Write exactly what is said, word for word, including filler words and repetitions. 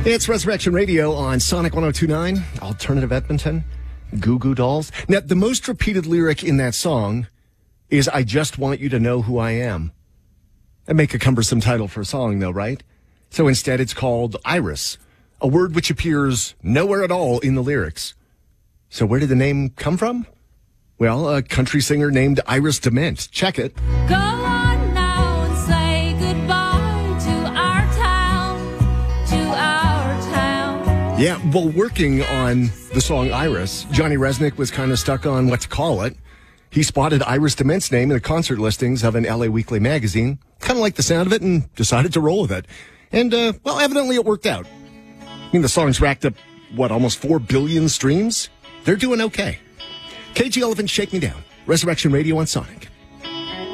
It's Resurrection Radio on Sonic one oh two point nine, Alternative Edmonton, Goo Goo Dolls. Now, the most repeated lyric in that song is, I just want you to know who I am. That'd make a cumbersome title for a song, though, right? So instead, it's called Iris, a word which appears nowhere at all in the lyrics. So where did the name come from? Well, a country singer named Iris DeMent. Check it. Go on now and say goodbye to our town, to our town. Yeah, while working on the song Iris, Johnny Resnick was kind of stuck on what to call it. He spotted Iris DeMent's name in the concert listings of an L A Weekly magazine, kind of liked the sound of it, and decided to roll with it. And, uh, well, evidently it worked out. I mean, the song's racked up, what, almost four billion streams? They're doing okay. K G Elephant, Shake Me Down. Resurrection Radio on Sonic.